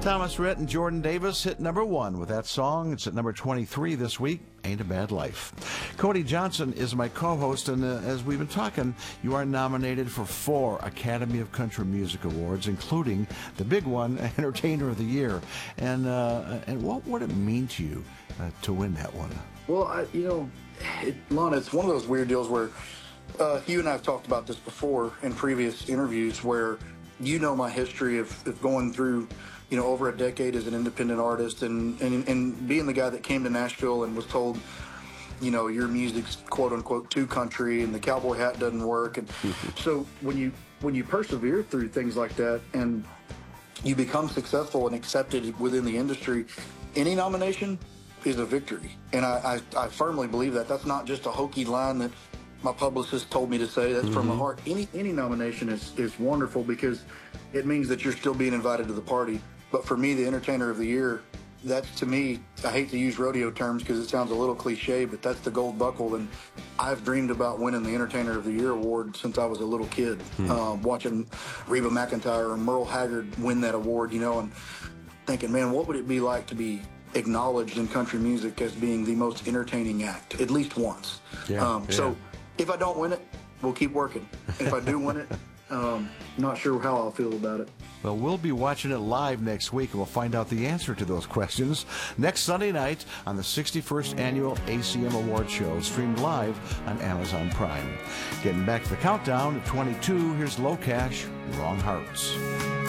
Thomas Rhett and Jordan Davis hit number 1 with that song. It's at number 23 this week, Ain't a Bad Life. Cody Johnson is my co-host, and as we've been talking, you are nominated for 4 Academy of Country Music Awards, including the big one, Entertainer of the Year. And what would it mean to you to win that one? Well, Lana, it's one of those weird deals where you and I have talked about this before in previous interviews, where my history of going through over a decade as an independent artist and being the guy that came to Nashville and was told, your music's quote unquote too country and the cowboy hat doesn't work. And so when you persevere through things like that and you become successful and accepted within the industry, any nomination is a victory. And I firmly believe that. That's not just a hokey line that my publicist told me to say. That's from my heart. Any nomination is wonderful because it means that you're still being invited to the party. But for me, the Entertainer of the Year, that's, to me, I hate to use rodeo terms because it sounds a little cliche, but that's the gold buckle. And I've dreamed about winning the Entertainer of the Year award since I was a little kid, watching Reba McEntire or Merle Haggard win that award, and thinking, man, what would it be like to be acknowledged in country music as being the most entertaining act, at least once. So if I don't win it, we'll keep working. If I do win it, not sure how I'll feel about it. Well, we'll be watching it live next week, and we'll find out the answer to those questions next Sunday night on the 61st Annual ACM Award Show, streamed live on Amazon Prime. Getting back to the countdown at 22, here's Low Cash, Wrong Hearts.